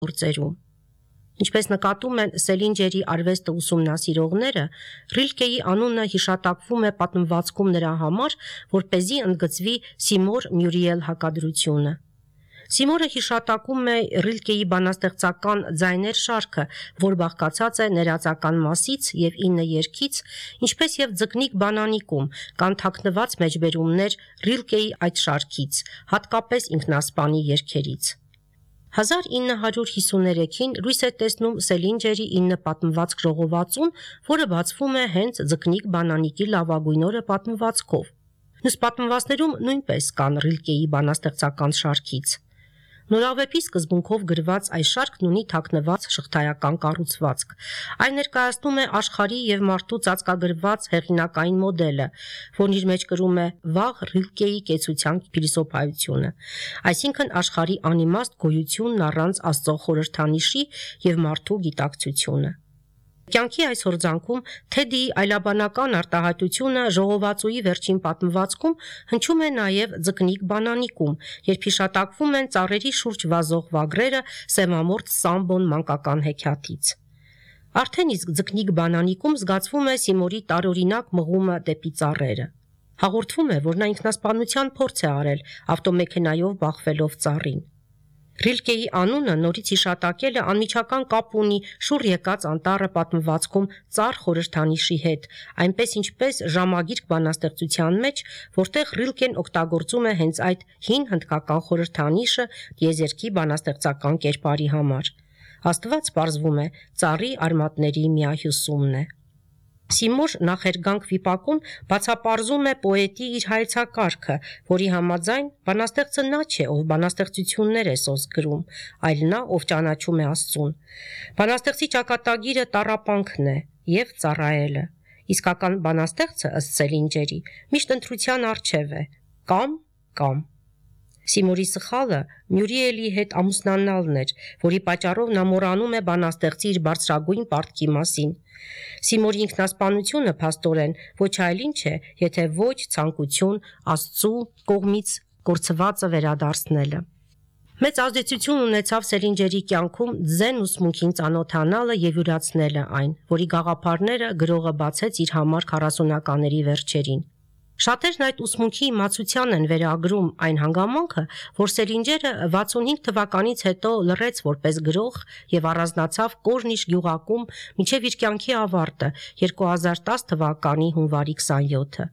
գործերում։ Ինչպես նկատում են Սելինջերի արվեստը ուսումնասիրողները, Ռիլկեի անունը հիշատակվում է պատմվածքում նրա համար, որպեսզի ընդգծվի Սիմոր Մյուրիել հակադրությունը։ Սիմորը հիշատակում է Ռիլկեի բանաստեղծական ձայներ շարքը, որ բաղկացած է ներածական մասից և 9 երգից, ինչպես և ձկնիկ բանանիկում կան թաքնված մեջբերումներ Ռիլկեի այդ շարքից, հատկապես ինքնասպանի երգերից։ 1953-ին լույս է տեսնում Սելինջերի 9 պատմվածք ժողովածուն, որը բացվում է հենց ձկնիկ բանանիկի լավագույն օրը պատմվածքով։ Մյուս պատմվածքներում նույնպես կան Ռիլկեի բանաստեղծական շարքից։ Նորավեպի սկզբունքով գրված այս շարքն ունի թաքնված շղթայական կառուցվածք։ Այն ներկայացնում է աշխարհի և մարդու ծածկագրված հեղինակային մոդելը, որն իր մեջ կրում է վաղ Ռիլկեի կեցության փիլիսոփայությունը, այսինքն աշխարհի անիմաստ գոյությունն առանց Աստծո խորհրդանիշի և մարդու գիտակցությունը։ Կյանքի այս հորձանքում Թեդիի այլաբանական արտահայտությունը ժողովածուի վերջին պատմվածքում հնչում է նաև ձկնիկ բանանիկում, երբ հիշատակվում են ծառերի շուրջ վազող վագրերը սևամորթ Սամբոն մանկական հեքիաթից։ Արդեն իսկ ձկնիկ բանանիկում զգացվում է Սիմորի տարօրինակ մղումը դեպի ծառերը։ Հաղորդվում է, որ նա ինքնասպանության փորձ է արել ավտոմեքենայով բախվելով ծառին։ Ռիլկեի անունը նորից հիշատակելը անմիջական կապ ունի շուռ եկած անտառը պատմվածքում ծառ խորհրդանիշի հետ, այնպես ինչպես ժամագիրք բանաստեղծության մեջ, որտեղ Ռիլկեն օգտագործում է հենց այդ հին հնդկական խորհրդանիշը տիեզերքի բանաստեղծական կերպարի համար։ Աստված, պարզվում է, ծառի արմատների միահյուսումն է։ Սիմոր նախերգանք վիպակում բացապարզում է պոետի իր հայեցակարգը, որի համաձայն բանաստեղծը նա չէ, ով բանաստեղծություններ է սոս գրում, այլ նա, ով ճանաչում է Աստծուն։ Բանաստեղծի ճակատագիրը տառապանքն է և ծառայելը։ Իսկական բանաստեղծը, ըստ Սելինջերի, միշտ ընտրության առջև է՝ կամ։ Սիմորի սխալը Մյուրիելի հետ ամուսնանալն էր, որի պատճառով նա մոռանում է բանաստեղծի իր բարձրագույն պարտքի մասին։ Սիմորի ինքնասպանությունը փաստորեն ոչ այլ ինչ է, եթե ոչ ցանկություն Աստծու կողմից կորցվածը վերադարձնելը։ Մեծ ազդեցություն ունեցավ Սելինջերի կյանքում ձեն ուսմունքին ծանոթանալը և յուրացնելը այն, որի գաղափարները գրողը բացեց իր համար 40-ականների վերջերին։ Շատերն այդ ուսմունքի իմացության են վերագրում այն հանգամանքը, որ Սելինջերը 65 թվականից հետո լռեց որպես գրող և առանձնացավ Կորնիշ գյուղակում մինչև իր կյանքի ավարտը 2010 թվականի հունվարի 27-ը։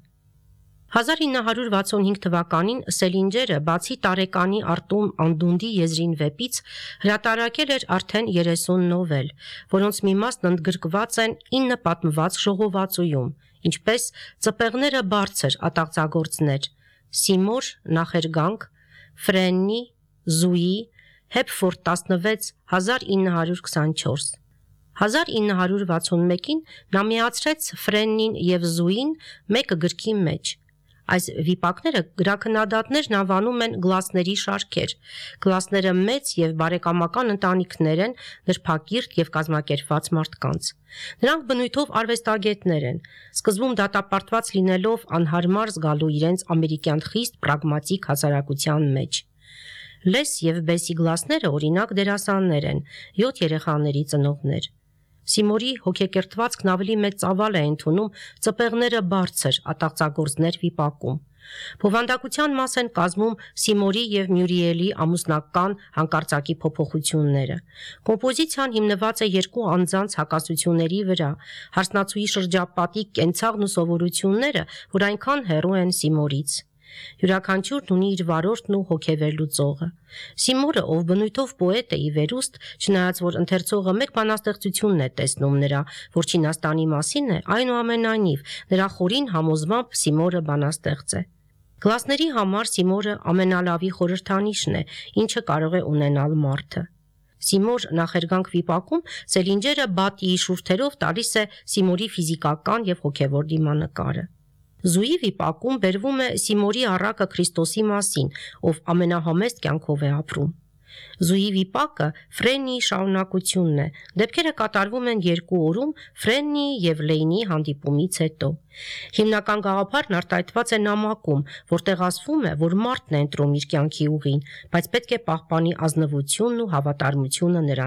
1965 թվականին Սելինջերը, բացի տարեկանի Արտում Անդունդի եզրին վեպից, հրատարակել էր արդեն 30 նովել, որոնց մի մասն ընդգրկված են 9 պատմված ժողովածուում, ինչպես Ծպեղները բարձր ատաղձագործներ, Սիմոր նախերգանք, Ֆրեննի, Զուի, Հեփֆորդ 16 1924։ 1961-ին նա միացրեց Ֆրեննին և Զուին մեկը գրքի մեջ։ Այս վիպակները գրաքննադատներն անվանում են գլասների շարքեր։ Գլասները մեծ և բարեկամական ընտանիքներ են նրբակիրթ և կազմակերպված մարդկանց։ Նրանք բնույթով արվեստագետներ են, սկզբում դատապարտված լինելով անհարմար զգալու իրենց ամերիկյան խիստ պրագմատիկ հասարակության մեջ։ Լես և Բեսի գլասները, օրինակ, դերասաններ են, 7 երեխաների ծնողներ։ Սիմորի հոգեկերտվածքն ավելի մեծ ծավալ է ընդունում Ծպեղները բարձր ատաղձագործներ վիպակում։ Բովանդակության մաս են կազմում Սիմորի և Մյուրիելի ամուսնական հանկարծակի փոփոխությունները։ Կոմպոզիցիան հիմնված է երկու անձանց հակասությունների վրա, հարսնացուի շրջապատի կենցաղն ու սովորությունները, որ այնքան հեռու են Սիմորից։ Յուրաքանչյուրն ունի իր վարորդն ու հոգեվերլուծողը։ Սիմորը, ով բնույթով պոետ է ի վերուստ, չնայած որ ընթերցողը մեկ բանաստեղծությունն է տեսնում նրա, որ Չինաստանի մասին է, այնուամենայնիվ նրա խորին համոզմամբ Սիմորը բանաստեղծ է։ Գլասների համար Սիմորը ամենալավի խորհրդանիշն է, ինչը կարող է ունենալ մարդը։ Սիմոր նախերգանք վիպակում Սելինջերը բատիի շուրթերով տալիս է Սիմորի ֆիզիկական և հոգևոր դիմանկարը։ Զուի վիպակում բերվում է Սիմորի առակը Քրիստոսի մասին, ով ամենահամեստ կյանքով է ապրում։ Զուի վիպակը Ֆրեննիի շարունակությունն է։ Դեպքերը կատարվում են 2 օրում Ֆրեննիի եւ Լեյնի հանդիպումից հետո։ Հիմնական գաղափարն արտահայտված է նամակում, որտեղ ասվում է, որ մարդն է ընտրում իր կյանքի ուղին, բայց պետք է պահպանի ազնվությունն ու հավատարմությունը նրա